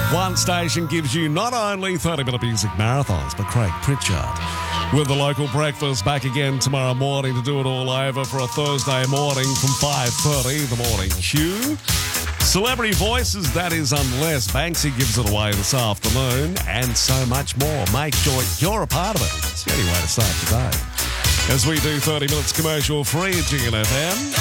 One station gives you not only 30-minute music marathons, but Craig Pritchard with the local breakfast back again tomorrow morning to do it all over for a Thursday morning from 5:30, the morning Q. Celebrity Voices, that is unless Banksy gives it away this afternoon, and so much more. Make sure you're a part of it. It's the only way to start today. As we do 30 minutes commercial free at GNFM.